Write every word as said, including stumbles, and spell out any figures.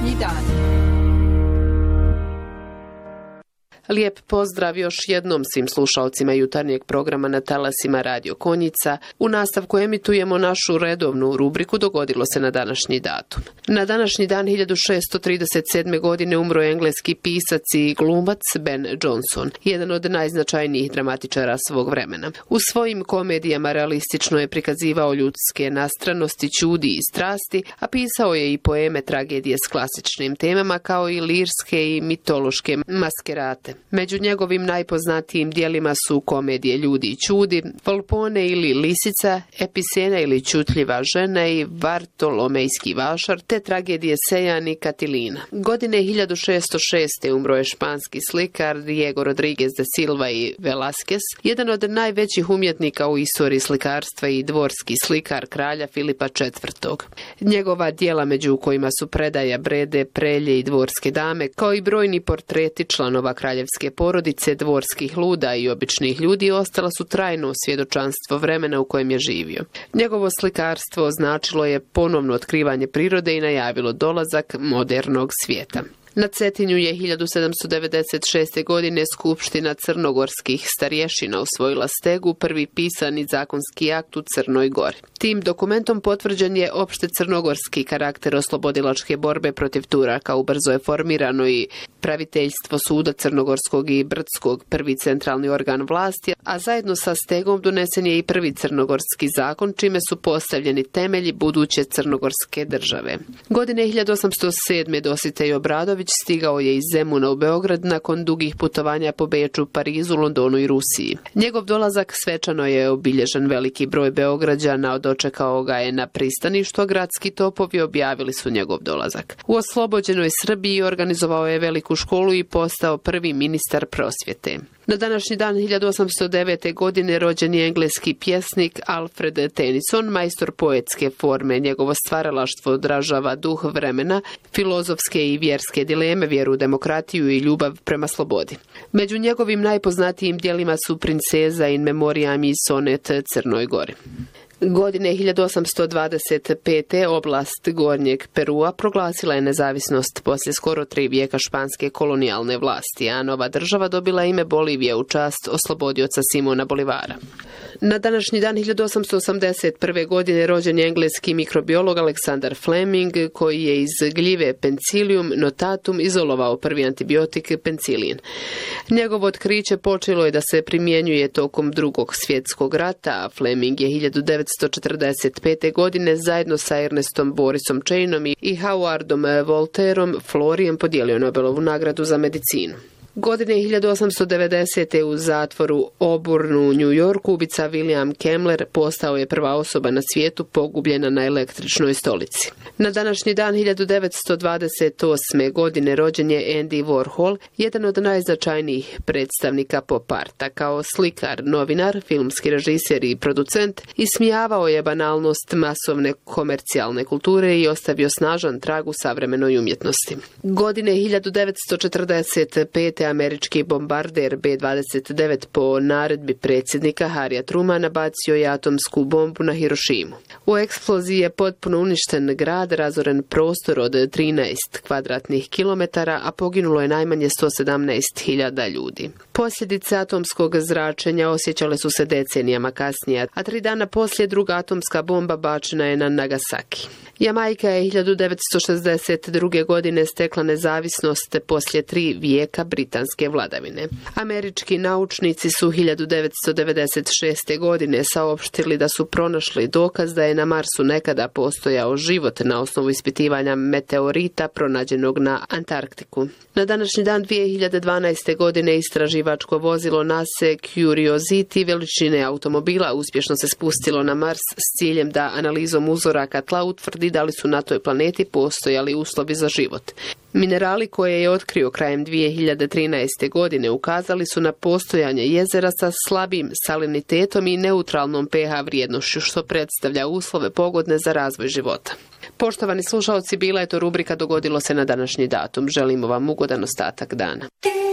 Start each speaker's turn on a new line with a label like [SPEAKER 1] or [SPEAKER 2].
[SPEAKER 1] današnji dan.
[SPEAKER 2] Lijep pozdrav još jednom svim slušalcima jutarnjeg programa na talasima Radio Konjica. U nastavku emitujemo našu redovnu rubriku Dogodilo se na današnji datum. Na današnji dan hiljadu šessto trideset sedme. godine umro je engleski pisac i glumac Ben Jonson, jedan od najznačajnijih dramatičara svog vremena. U svojim komedijama realistično je prikazivao ljudske nastranosti, ćudi i strasti, a pisao je i poeme tragedije s klasičnim temama kao i lirske i mitološke maskerate. Među njegovim najpoznatijim dijelima su komedije Ljudi i ćudi, Volpone ili Lisica, Epicena ili Čutljiva žena i Vartolomejski vašar, te tragedije Sejan i Katilina. Godine hiljadu šessto šeste. umro je španski slikar Diego Rodríguez de Silva y Velázquez, jedan od najvećih umjetnika u istoriji slikarstva i dvorski slikar kralja Filipa četvrtog. Njegova djela, među kojima su Predaja Brede, Prelje i Dvorske dame, kao i brojni portreti članova kraljevske porodice, dvorskih luda i običnih ljudi, ostala su trajno svjedočanstvo vremena u kojem je živio. Njegovo slikarstvo označilo je ponovno otkrivanje prirode i najavilo dolazak modernog svijeta. Na Cetinju je hiljadu sedamsto devedeset šeste. godine Skupština crnogorskih starješina usvojila stegu, prvi pisani zakonski akt u Crnoj Gori. Tim dokumentom potvrđen je opšte crnogorski karakter oslobodilačke borbe protiv Turaka. Ubrzo je formirano i praviteljstvo suda crnogorskog i brdskog, prvi centralni organ vlasti, a zajedno sa stegom donesen je i prvi crnogorski zakon, čime su postavljeni temelji buduće crnogorske države. Godine hiljadu osamsto sedme. Dositej Obradović stigao je iz Zemuna u Beograd nakon dugih putovanja po Beču, Parizu, Londonu i Rusiji. Njegov dolazak svečano je obilježen, veliki broj Beograđana dočekao ga je na pristaništu, a gradski topovi objavili su njegov dolazak. U oslobođenoj Srbiji organizovao je veliku školu i postao prvi ministar prosvjete. Na današnji dan hiljadu osamsto devete. godine rođen je engleski pjesnik Alfred Tennyson, majstor poetske forme. Njegovo stvaralaštvo odražava duh vremena, filozofske i vjerske dileme, vjeru u demokratiju i ljubav prema slobodi. Među njegovim najpoznatijim djelima su Princeza in memoriam i sonet Crnoj Gori. Godine hiljadu osamsto dvadeset pete. oblast Gornjeg Perua proglasila je nezavisnost poslije skoro tri vijeka španske kolonijalne vlasti, a nova država dobila ime Bolivija u čast oslobodioca Simona Bolivara. Na današnji dan hiljadu osamsto osamdeset prve. godine rođen je engleski mikrobiolog Aleksandar Fleming, koji je iz gljive Penicillium notatum izolovao prvi antibiotik penicilin. Njegovo otkriće počelo je da se primjenjuje tokom Drugog svjetskog rata, a Fleming je hiljadu devetsto četrdeset pete. godine zajedno sa Ernestom Borisom Chainom i Howardom Voltaireom Florijem podijelio Nobelovu nagradu za medicinu. Godine hiljadu osamsto devedesete. u zatvoru Auburnu u New Yorku ubica William Kemmler postao je prva osoba na svijetu pogubljena na električnoj stolici. Na današnji dan hiljadu devetsto dvadeset osme. godine rođen je Andy Warhol, jedan od najznačajnijih predstavnika pop arta. Kao slikar, novinar, filmski režiser i producent ismijavao je banalnost masovne komercijalne kulture i ostavio snažan trag u savremenoj umjetnosti. Godine hiljadu devetsto četrdeset pete. američki bombarder be dvadeset devet po naredbi predsjednika Harrya Trumana bacio je atomsku bombu na Hirošimu. U eksploziji je potpuno uništen grad, razoren prostor od trinaest kvadratnih kilometara, a poginulo je najmanje sto sedamnaest hiljada ljudi. Posljedice atomskog zračenja osjećale su se decenijama kasnije, a tri dana poslije druga atomska bomba bačena je na Nagasaki. Jamajka je hiljadu devetsto šezdeset druge. godine stekla nezavisnost poslije tri vijeka britanske vladavine. Američki naučnici su hiljadu devetsto devedeset šeste. godine saopštili da su pronašli dokaz da je na Marsu nekada postojao život na osnovu ispitivanja meteorita pronađenog na Antarktiku. Na današnji dan dvije hiljade dvanaeste. godine istraživačko vozilo NASA Curiosity veličine automobila uspješno se spustilo na Mars s ciljem da analizom uzoraka tla utvrdi da li su na toj planeti postojali uslovi za život. Minerali koje je otkrio krajem dvije hiljade trinaeste. godine ukazali su na postojanje jezera sa slabim salinitetom i neutralnom pH vrijednošću, što predstavlja uslove pogodne za razvoj života. Poštovani slušalci, bila je to rubrika Dogodilo se na današnji datum. Želimo vam ugodan ostatak dana.